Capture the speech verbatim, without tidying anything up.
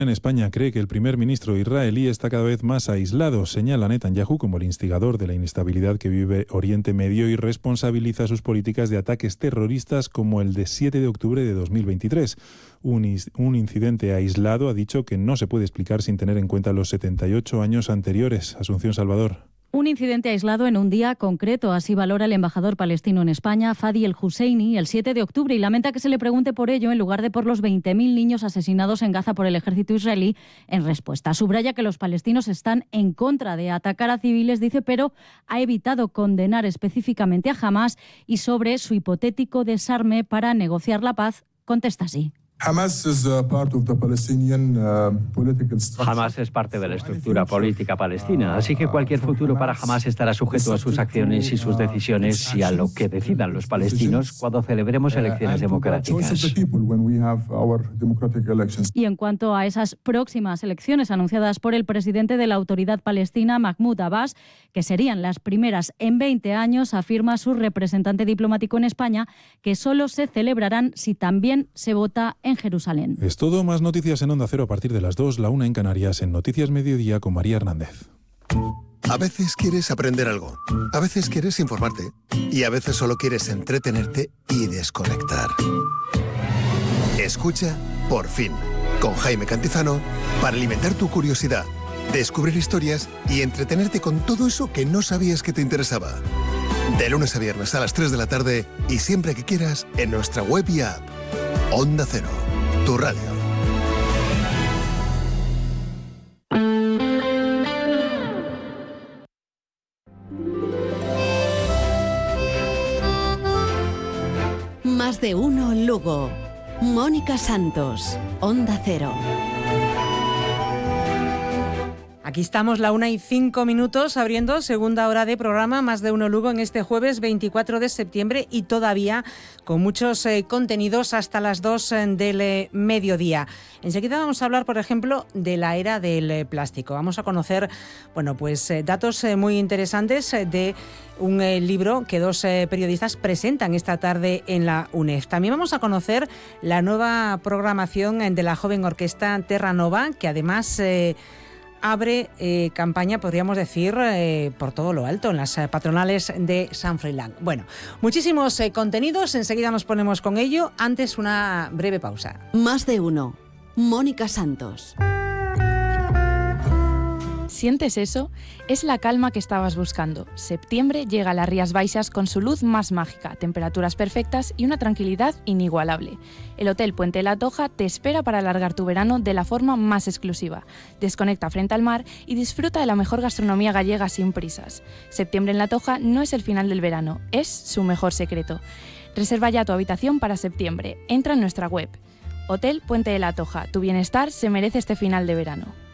En España cree que el primer ministro israelí está cada vez más aislado. Señala a Netanyahu como el instigador de la inestabilidad que vive Oriente Medio y responsabiliza sus políticas de ataques terroristas como el de siete de octubre de dos mil veintitrés. Un, un incidente aislado, ha dicho, que no se puede explicar sin tener en cuenta los setenta y ocho años anteriores. Asunción Salvador. Un incidente aislado en un día concreto, así valora el embajador palestino en España, Fadi El Husseini, el siete de octubre, y lamenta que se le pregunte por ello en lugar de por los veinte mil niños asesinados en Gaza por el ejército israelí en respuesta. Subraya que los palestinos están en contra de atacar a civiles, dice, pero ha evitado condenar específicamente a Hamás, y sobre su hipotético desarme para negociar la paz, contesta así. Hamás es parte de la estructura política palestina, así que cualquier futuro para Hamás estará sujeto a sus acciones y sus decisiones y a lo que decidan los palestinos cuando celebremos elecciones democráticas. Y en cuanto a esas próximas elecciones anunciadas por el presidente de la Autoridad Palestina, Mahmoud Abbas, que serían las primeras en veinte años, afirma su representante diplomático en España que solo se celebrarán si también se vota en en Jerusalén. Es todo. Más noticias en Onda Cero a partir de las dos, la una en Canarias, en Noticias Mediodía con María Hernández. A veces quieres aprender algo, a veces quieres informarte y a veces solo quieres entretenerte y desconectar. Escucha Por Fin, con Jaime Cantizano, para alimentar tu curiosidad, descubrir historias y entretenerte con todo eso que no sabías que te interesaba. De lunes a viernes a las tres de la tarde y siempre que quieras en nuestra web y app. Onda Cero, tu radio. Más de uno Lugo. Mónica Santos, Onda Cero. Aquí estamos, la una y cinco minutos, abriendo segunda hora de programa Más de Uno Lugo en este jueves veinticuatro de septiembre y todavía con muchos eh, contenidos hasta las dos eh, del eh, mediodía. Enseguida vamos a hablar, por ejemplo, de la era del eh, plástico. Vamos a conocer, bueno, pues eh, datos eh, muy interesantes eh, de un eh, libro que dos eh, periodistas presentan esta tarde en la UNED. También vamos a conocer la nueva programación eh, de la joven orquesta Terra Nova, que además Eh, abre eh, campaña, podríamos decir, eh, por todo lo alto, en las eh, patronales de San Froilán. Bueno, muchísimos eh, contenidos, enseguida nos ponemos con ello. Antes, una breve pausa. Más de uno. Mónica Santos. ¿Sientes eso? Es la calma que estabas buscando. Septiembre llega a las Rías Baixas con su luz más mágica, temperaturas perfectas y una tranquilidad inigualable. El Hotel Puente de la Toja te espera para alargar tu verano de la forma más exclusiva. Desconecta frente al mar y disfruta de la mejor gastronomía gallega sin prisas. Septiembre en la Toja no es el final del verano, es su mejor secreto. Reserva ya tu habitación para septiembre. Entra en nuestra web. Hotel Puente de la Toja. Tu bienestar se merece este final de verano.